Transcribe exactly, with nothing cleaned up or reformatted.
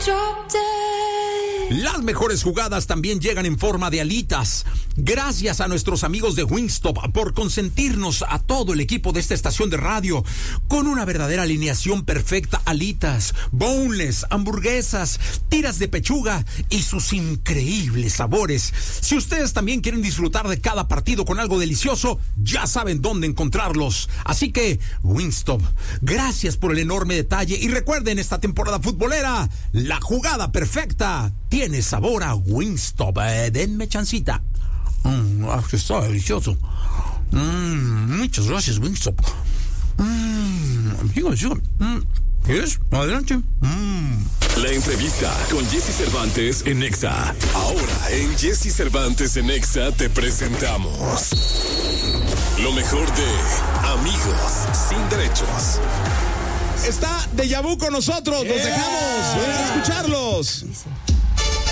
Las mejores jugadas también llegan en forma de alitas. Gracias a nuestros amigos de Wingstop por consentirnos a todo el equipo de esta estación de radio con una verdadera alineación perfecta: alitas, boneless, hamburguesas, tiras de pechuga y sus increíbles sabores. Si ustedes también quieren disfrutar de cada partido con algo delicioso, ya saben dónde encontrarlos. Así que, Wingstop, gracias por el enorme detalle. Y recuerden, esta temporada futbolera, la jugada perfecta tiene sabor a Wingstop. Eh, denme chancita. Mm, ah, está delicioso. Mm, muchas gracias, Wingstop. Mm, amigos, yo, mm, ¿quieres? Adelante. Mm. La entrevista con Jesse Cervantes en Nexa. Ahora en Jesse Cervantes en Nexa te presentamos lo mejor de Amigos Sin Derechos. Está Deja Vu con nosotros, yeah. Nos dejamos, vamos a escucharlos.